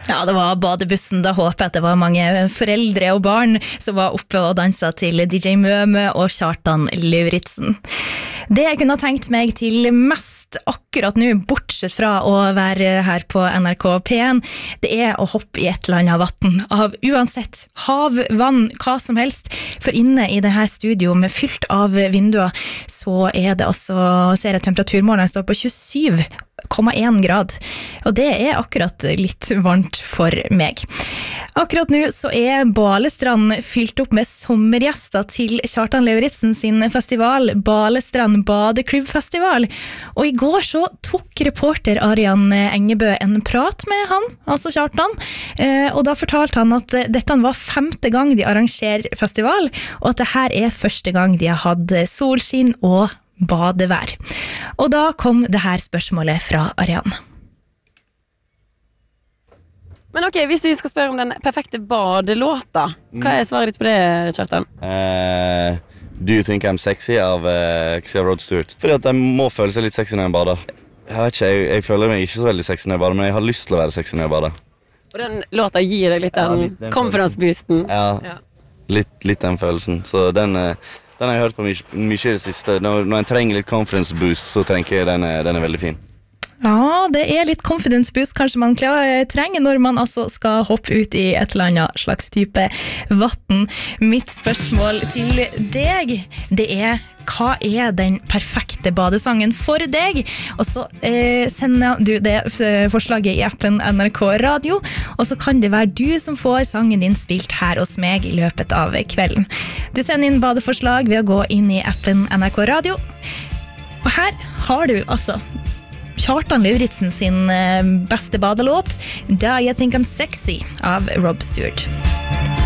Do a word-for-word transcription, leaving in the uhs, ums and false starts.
Ja, det var badebussen. Da håper jeg at det var mange foreldre og barn som var oppe og danset til D J Møme og Kjartan Lauritzen. Det jeg kunne ha tenkt meg til mest akkurat nå, bortsett fra å være her på N R K P en, det er å hoppe i et eller annet vatten, av uansett hav, vann, hva som helst. For inne i det her studioet med fylt av vinduer, så er det altså, ser jeg temperaturmåleren står på tjuesju komma en grad, og det er akkurat litt varmt for meg. Akkurat nå så er Balestrand fylt opp med sommergjester til Kjartan Lauritzen sin festival, Balestrand Badeklubbfestival, og i går så tok reporter Arian Engebø en prat med han, altså Kjartan, og da fortalte han at dette var femte gang de arrangerer festival, og at det her er første gang de har hatt solskinn og badevær. Og da kom det her spørsmålet fra Arian. Men ok, hvis vi skal spørre om den perfekte badelåta, hva er svaret ditt på det, Kjartan? Uh, do you think I'm sexy av uh, Xia Rod Stewart? Fordi at jeg må føle seg litt sexy når jeg bader. Jeg vet ikke, jeg, jeg føler meg ikke så veldig sexy når jeg bader, men jeg har lyst til å være sexy når jeg bader. Og den låta gir deg litt den, ja, den conference-boosten? Ja, ja. Litt, litt den følelsen. Så den... Uh, Den har jeg hørt på mye, mye i det siste. Når, når jeg trenger litt confidence boost, så tenker jeg den er, den er veldig fin. Ja, det er litt confidence boost kanskje man trenger når man altså skal hoppe ut i et eller annet slags type vatten. Mitt spørsmål til deg, det er: hva er den perfekte badesangen for deg? Og så eh, sender du det forslaget i appen N R K Radio, og så kan det være du som får sangen din spilt her hos meg i løpet av kvelden. Du sender inn badeforslag ved å gå inn i appen N R K Radio. Og her har du altså Kjartan Lauritzen sin beste badelåt, Da I Think I'm Sexy av Rob Stewart.